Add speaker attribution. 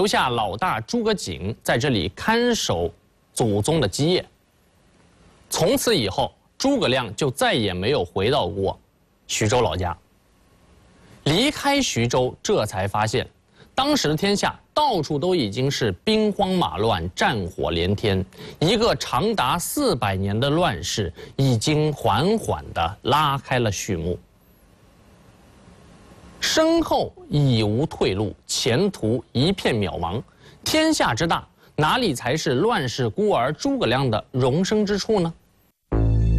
Speaker 1: 留下老大诸葛瑾在这里看守祖宗的基业。从此以后，诸葛亮就再也没有回到过徐州老家。离开徐州，这才发现，当时的天下到处都已经是兵荒马乱、战火连天，一个长达400年的乱世已经缓缓地拉开了序幕。身后已无退路，前途一片渺茫。天下之大，哪里才是乱世孤儿诸葛亮的容身之处呢？